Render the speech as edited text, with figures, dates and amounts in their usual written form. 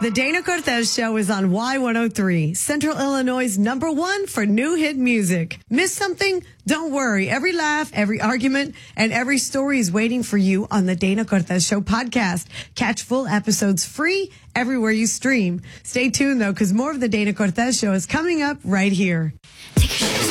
The Dana Cortez Show is on Y103, Central Illinois' #1 for new hit music. Miss something? Don't worry. Every laugh, every argument, and every story is waiting for you on the Dana Cortez Show podcast. Catch full episodes free everywhere you stream. Stay tuned, though, because more of the Dana Cortez Show is coming up right here.